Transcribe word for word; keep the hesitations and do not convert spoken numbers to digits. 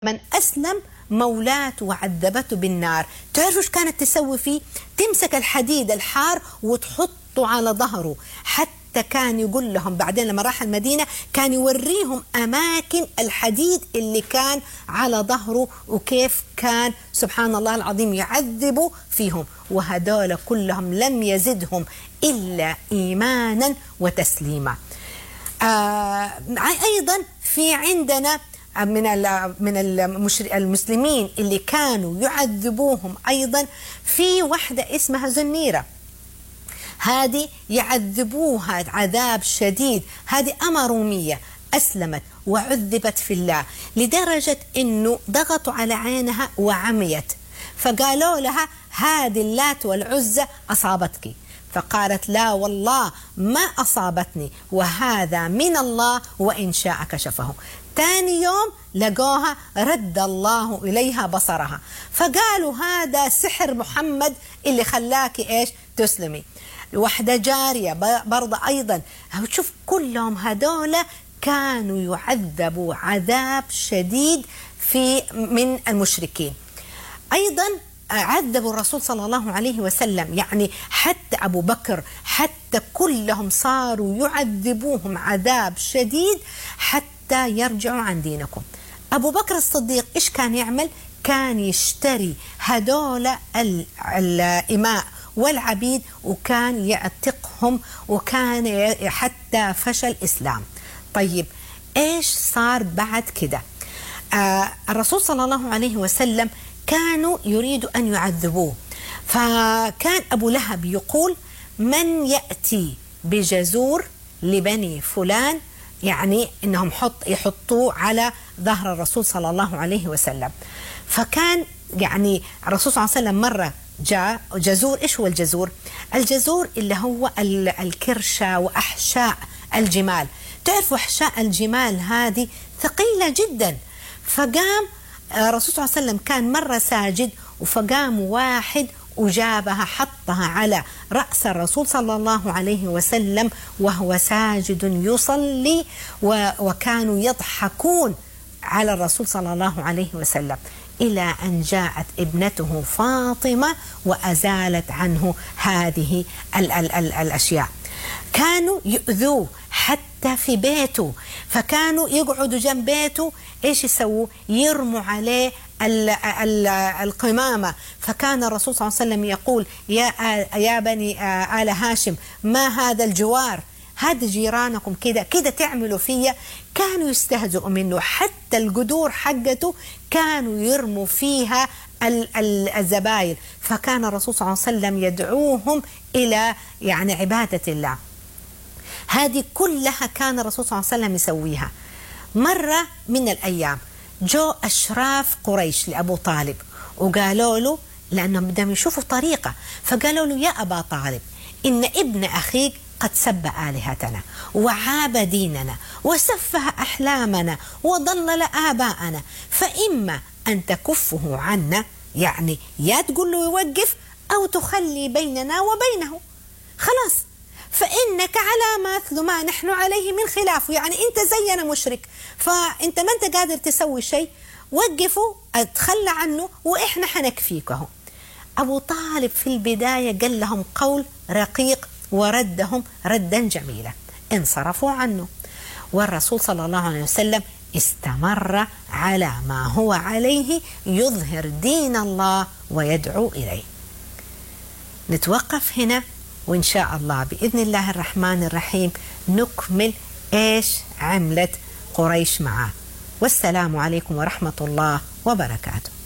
من أسلم مولاته وعذبته بالنار. تعرفوا ايش كانت تسوي فيه؟ تمسك الحديد الحار وتحطه على ظهره. حتى كان يقول لهم بعدين لما راح المدينة كان يوريهم أماكن الحديد اللي كان على ظهره وكيف كان سبحان الله العظيم يعذبوا فيهم. وهدول كلهم لم يزدهم إلا إيمانا وتسليما. آه أيضا في عندنا من من المسلمين اللي كانوا يعذبوهم أيضا في واحدة اسمها زنيرة. هذه يعذبوها عذاب شديد. هذه أمة رومية أسلمت وعذبت في الله لدرجة إنه ضغطوا على عينها وعميت، فقالوا لها هذه اللات والعزى أصابتك، فقالت لا والله ما أصابتني وهذا من الله وإن شاء كشفه. ثاني يوم لقوها رد الله إليها بصرها، فقالوا هذا سحر محمد اللي خلاكي إيش تسلمي. واحدة جارية برضه أيضا. شوف كلهم هدول كانوا يعذبوا عذاب شديد في من المشركين. أيضا عذبوا الرسول صلى الله عليه وسلم، يعني حتى أبو بكر حتى كلهم صاروا يعذبوهم عذاب شديد حتى يرجعوا عن دينكم. أبو بكر الصديق إيش كان يعمل؟ كان يشتري هدول الإماء والعبيد وكان يعتقهم، وكان حتى فشل الإسلام. طيب إيش صار بعد كده؟ آه الرسول صلى الله عليه وسلم كانوا يريدوا أن يعذبوه، فكان أبو لهب يقول من يأتي بجزور لبني فلان، يعني إنهم حط يحطوه على ظهر الرسول صلى الله عليه وسلم. فكان يعني الرسول صلى الله عليه وسلم مرة جاء جزور. إيش هو الجزور؟ الجزور اللي هو الكرشة وأحشاء الجمال. تعرفوا أحشاء الجمال هذه ثقيلة جدا. فقام الرسول صلى الله عليه وسلم كان مرة ساجد، فقام واحد وجابها حطها على رأس الرسول صلى الله عليه وسلم وهو ساجد يصلي، وكانوا يضحكون على الرسول صلى الله عليه وسلم، إلى أن جاءت ابنته فاطمة وأزالت عنه هذه ال ال ال الأشياء. كانوا يؤذوه حتى في بيته، فكانوا يقعدوا جنب بيته إيش يسووا؟ يرموا عليه ال ال القمامة. فكان الرسول صلى الله عليه وسلم يقول يا يا بني آل هاشم ما هذا الجوار؟ هذا جيرانكم كده كده تعملوا فيا. كانوا يستهزئوا منه، حتى القدور حقته كانوا يرموا فيها الزبايل. فكان الرسول صلى الله عليه وسلم يدعوهم إلى يعني عبادة الله. هذه كلها كان الرسول صلى الله عليه وسلم يسويها. مرة من الأيام جو أشراف قريش لأبو طالب وقالوا له، لأنهم بدهم يشوفوا طريقة، فقالوا له يا أبا طالب إن ابن أخيك قد سب آلهتنا وعاب ديننا وسفه أحلامنا وضلل آباءنا، فإما أن تكفه عنا، يعني يا تقول له يوقف أو تخلي بيننا وبينه، خلاص فإنك على مثل ما نحن عليه من خلافه، يعني أنت زينا مشرك، فأنت ما أنت قادر تسوي شيء، وقفوا اتخلى عنه وإحنا حنكفيكه. أبو طالب في البداية قال لهم قول رقيق وردهم ردا جميلا، انصرفوا عنه، والرسول صلى الله عليه وسلم استمر على ما هو عليه يظهر دين الله ويدعو إليه. نتوقف هنا، وإن شاء الله بإذن الله الرحمن الرحيم نكمل إيش عملت قريش معه. والسلام عليكم ورحمة الله وبركاته.